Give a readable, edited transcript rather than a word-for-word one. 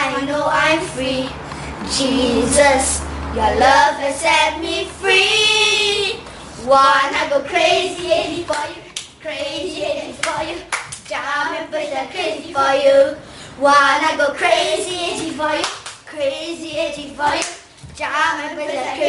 I know I'm free. Jesus, your love has set me free. Wanna go crazy for you, crazy for you. Jam and push that crazy for you. Wanna go crazy for you, crazy for you. Jam and push that crazy.